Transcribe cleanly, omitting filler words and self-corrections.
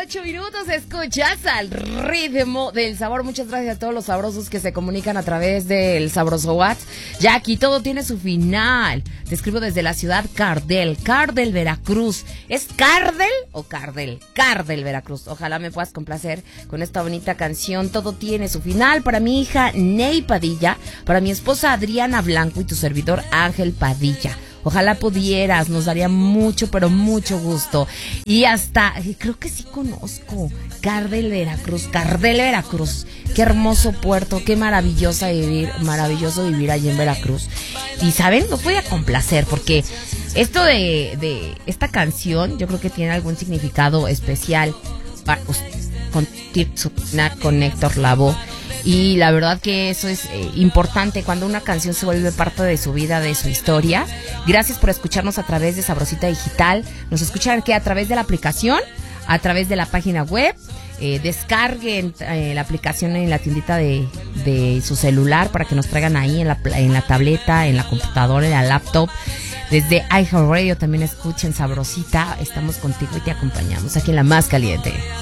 8 minutos, escuchas al ritmo del sabor. Muchas gracias a todos los sabrosos que se comunican a través del Sabroso WhatsApp. Ya aquí todo tiene su final. Te escribo desde la ciudad Cardel, Veracruz. ¿Es Cardel o Cardel? Cardel, Veracruz. Ojalá me puedas complacer con esta bonita canción. Todo tiene su final. Para mi hija Ney Padilla, para mi esposa Adriana Blanco y tu servidor Ángel Padilla. Ojalá pudieras, nos daría mucho, pero mucho gusto. Y hasta, creo que sí conozco, Cardel, Veracruz. Qué hermoso puerto, qué maravilloso vivir allí en Veracruz. Y ¿saben? Los voy a complacer porque esto de esta canción yo creo que tiene algún significado especial para con Héctor Lavoe. Y la verdad que eso es importante cuando una canción se vuelve parte de su vida, de su historia. Gracias por escucharnos a través de Sabrosita Digital. Nos escuchan aquí a través de la aplicación, a través de la página web. Descarguen la aplicación en la tiendita de su celular para que nos traigan ahí en la tableta, en la computadora, en la laptop. Desde iHeartRadio también escuchen Sabrosita. Estamos contigo y te acompañamos aquí en La Más Caliente.